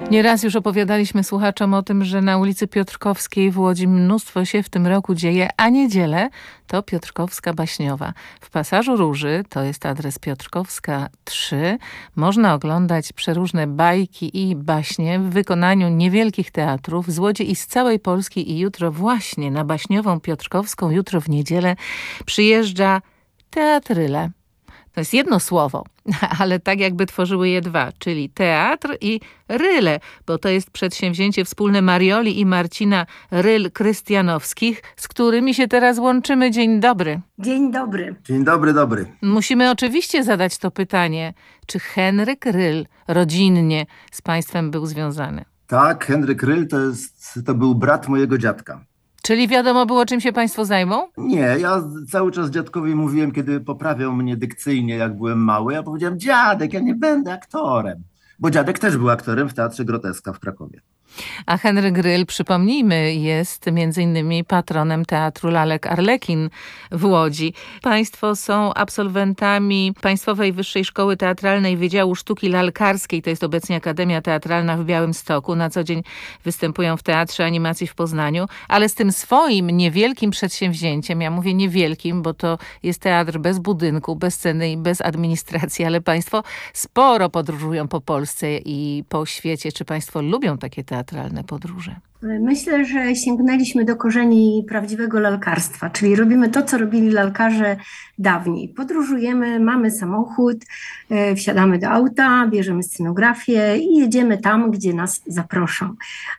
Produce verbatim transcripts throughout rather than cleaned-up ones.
Nieraz już opowiadaliśmy słuchaczom o tym, że na ulicy Piotrkowskiej w Łodzi mnóstwo się w tym roku dzieje, a niedzielę to Piotrkowska Baśniowa. W Pasażu Róży, to jest adres Piotrkowska trzy, można oglądać przeróżne bajki i baśnie w wykonaniu niewielkich teatrów z Łodzi i z całej Polski. I jutro właśnie na Baśniową Piotrkowską, jutro w niedzielę przyjeżdża Teatr Ryle. To jest jedno słowo, ale tak jakby tworzyły je dwa, czyli teatr i Ryle, bo to jest przedsięwzięcie wspólne Marioli i Marcina Ryl-Krystianowskich, z którymi się teraz łączymy. Dzień dobry. Dzień dobry. Dzień dobry, dobry. Musimy oczywiście zadać to pytanie, czy Henryk Ryl rodzinnie z państwem był związany? Tak, Henryk Ryl to, jest, to był brat mojego dziadka. Czyli wiadomo było, czym się państwo zajmą? Nie, ja cały czas dziadkowi mówiłem, kiedy poprawiał mnie dykcyjnie, jak byłem mały, ja powiedziałem: dziadek, ja nie będę aktorem. Bo dziadek też był aktorem w Teatrze Groteska w Krakowie. A Henryk Ryl, przypomnijmy, jest między innymi patronem Teatru Lalek Arlekin w Łodzi. Państwo są absolwentami Państwowej Wyższej Szkoły Teatralnej Wydziału Sztuki Lalkarskiej. To jest obecnie Akademia Teatralna w Białymstoku. Na co dzień występują w Teatrze Animacji w Poznaniu. Ale z tym swoim niewielkim przedsięwzięciem, ja mówię niewielkim, bo to jest teatr bez budynku, bez sceny i bez administracji, ale państwo sporo podróżują po Polsce i po świecie. Czy państwo lubią takie teatry? Teatralne podróże? Myślę, że sięgnęliśmy do korzeni prawdziwego lalkarstwa, czyli robimy to, co robili lalkarze dawniej. Podróżujemy, mamy samochód, wsiadamy do auta, bierzemy scenografię i jedziemy tam, gdzie nas zaproszą.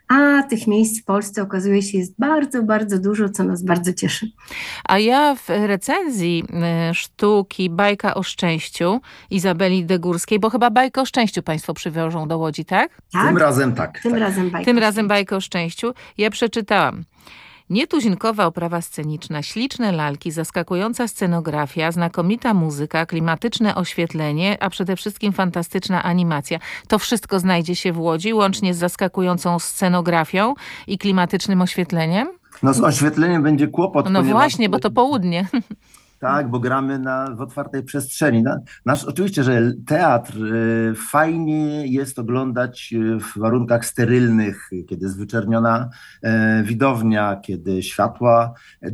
A tych miejsc w Polsce okazuje się jest bardzo, bardzo dużo, co nas bardzo cieszy. A ja w recenzji sztuki Bajka o szczęściu Izabeli Degórskiej, bo chyba Bajkę o szczęściu państwo przywiążą do Łodzi, tak? Tak? Tym razem tak. Tym tak. razem Bajka. Tym razem Bajkę o szczęściu. Ja przeczytałam. Nietuzinkowa oprawa sceniczna, śliczne lalki, zaskakująca scenografia, znakomita muzyka, klimatyczne oświetlenie, a przede wszystkim fantastyczna animacja. To wszystko znajdzie się w Łodzi, łącznie z zaskakującą scenografią i klimatycznym oświetleniem? No z oświetleniem będzie kłopot. No właśnie, bo to południe. Tak, bo gramy na, w otwartej przestrzeni. Nasz, oczywiście, że teatr y, fajnie jest oglądać w warunkach sterylnych, kiedy jest wyczerniona y, widownia, kiedy światła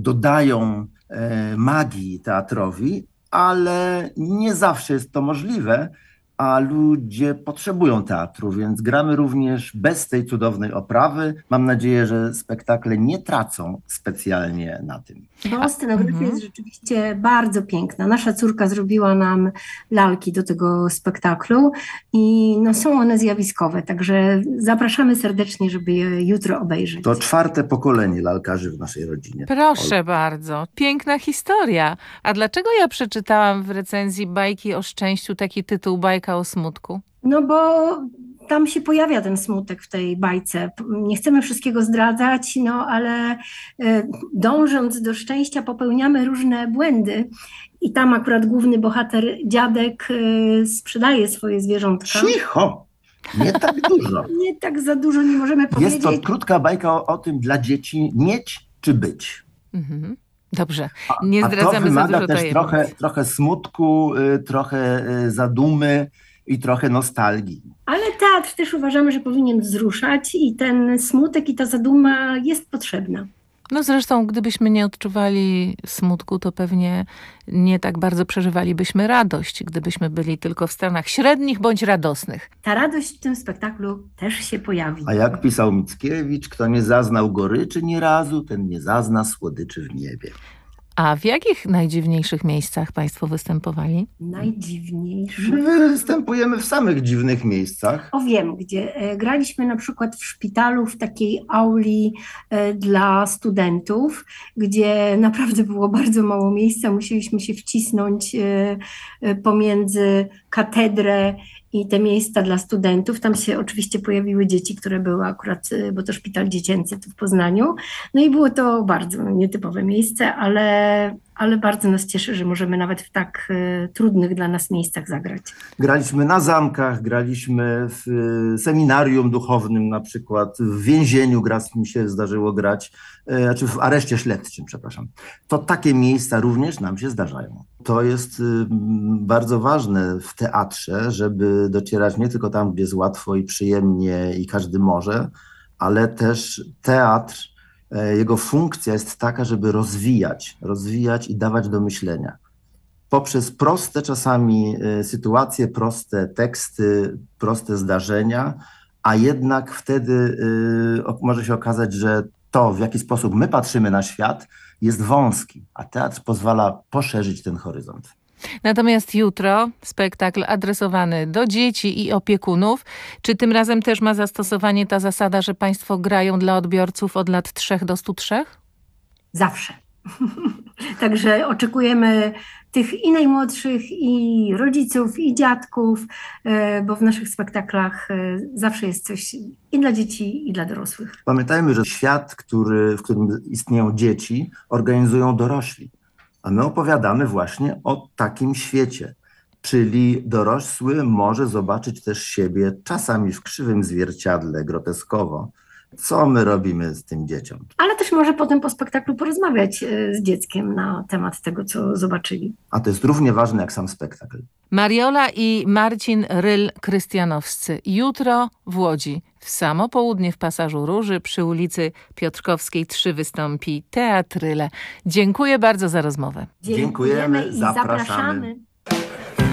dodają y, magii teatrowi, ale nie zawsze jest to możliwe, a ludzie potrzebują teatru, więc gramy również bez tej cudownej oprawy. Mam nadzieję, że spektakle nie tracą specjalnie na tym. Bo scenografia jest rzeczywiście bardzo piękna. Nasza córka zrobiła nam lalki do tego spektaklu i no, są one zjawiskowe, także zapraszamy serdecznie, żeby je jutro obejrzeć. To czwarte pokolenie lalkarzy w naszej rodzinie. Proszę bardzo. Piękna historia. A dlaczego ja przeczytałam w recenzji Bajki o szczęściu taki tytuł Bajka o smutku? No bo tam się pojawia ten smutek w tej bajce. Nie chcemy wszystkiego zdradzać, no ale dążąc do szczęścia popełniamy różne błędy. I tam akurat główny bohater, dziadek, sprzedaje swoje zwierzątka. Cicho! Nie tak dużo. Nie tak za dużo nie możemy powiedzieć. Jest to krótka bajka o, o tym dla dzieci mieć czy być. Mhm. Dobrze, nie a, zdradzamy a to wymaga za dużo też tajemnic. trochę, trochę smutku, trochę zadumy i trochę nostalgii. Ale teatr też uważamy, że powinien wzruszać i ten smutek i ta zaduma jest potrzebna. No zresztą, gdybyśmy nie odczuwali smutku, to pewnie nie tak bardzo przeżywalibyśmy radość, gdybyśmy byli tylko w stanach średnich bądź radosnych. Ta radość w tym spektaklu też się pojawi. A jak pisał Mickiewicz, kto nie zaznał goryczy ni razu, ten nie zazna słodyczy w niebie. A w jakich najdziwniejszych miejscach państwo występowali? Najdziwniejszych? My występujemy w samych dziwnych miejscach. O wiem, gdzie. Graliśmy na przykład w szpitalu w takiej auli dla studentów, gdzie naprawdę było bardzo mało miejsca. Musieliśmy się wcisnąć pomiędzy katedrę i te miejsca dla studentów. Tam się oczywiście pojawiły dzieci, które były akurat, bo to szpital dziecięcy tu w Poznaniu. No i było to bardzo nietypowe miejsce, ale ale bardzo nas cieszy, że możemy nawet w tak e, trudnych dla nas miejscach zagrać. Graliśmy na zamkach, graliśmy w y, seminarium duchownym na przykład, w więzieniu raz mi się zdarzyło grać, y, znaczy w areszcie śledczym, przepraszam. To takie miejsca również nam się zdarzają. To jest y, bardzo ważne w teatrze, żeby docierać nie tylko tam, gdzie jest łatwo i przyjemnie i każdy może, ale też teatr, y, jego funkcja jest taka, żeby rozwijać, rozwijać i dawać do myślenia. Poprzez proste czasami y, sytuacje, proste teksty, proste zdarzenia, a jednak wtedy y, o- może się okazać, że to, w jaki sposób my patrzymy na świat, jest wąski, a teatr pozwala poszerzyć ten horyzont. Natomiast jutro spektakl adresowany do dzieci i opiekunów. Czy tym razem też ma zastosowanie ta zasada, że państwo grają dla odbiorców od lat trzech do stu trzech? Zawsze. Także oczekujemy tych i najmłodszych, i rodziców, i dziadków, e, bo w naszych spektaklach e, zawsze jest coś i dla dzieci, i dla dorosłych. Pamiętajmy, że świat, który, w którym istnieją dzieci, organizują dorośli, a my opowiadamy właśnie o takim świecie. Czyli dorosły może zobaczyć też siebie czasami w krzywym zwierciadle, groteskowo. Co my robimy z tym dzieciom? Ale też może potem po spektaklu porozmawiać e, z dzieckiem na temat tego, co zobaczyli. A to jest równie ważne jak sam spektakl. Mariola i Marcin Ryl-Krystianowscy. Jutro w Łodzi. W samo południe w Pasażu Róży przy ulicy Piotrkowskiej trzy wystąpi Teatr Ryle. Dziękuję bardzo za rozmowę. Dziękujemy, i zapraszamy. zapraszamy.